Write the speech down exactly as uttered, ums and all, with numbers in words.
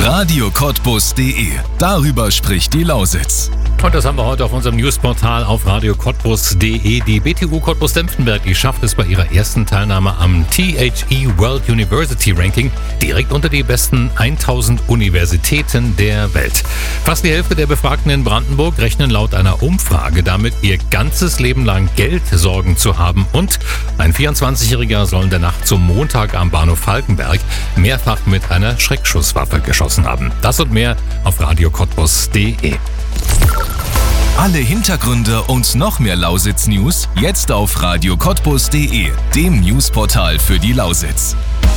radio cottbus punkt de. Darüber spricht die Lausitz. Und das haben wir heute auf unserem Newsportal auf radio cottbus punkt de. Die B T U Cottbus-Dempfenberg, die schafft es bei ihrer ersten Teilnahme am T H E World University Ranking direkt unter die besten tausend Universitäten der Welt. Fast die Hälfte der Befragten in Brandenburg rechnen laut einer Umfrage damit, ihr ganzes Leben lang Geldsorgen zu haben. Und ein vierundzwanzigjähriger soll in der Nacht zum Montag am Bahnhof Falkenberg mehrfach mit einer Schreckschusswaffe geschossen haben. Das und mehr auf radio cottbus punkt de. Alle Hintergründe und noch mehr Lausitz-News jetzt auf radio cottbus punkt de, dem Newsportal für die Lausitz.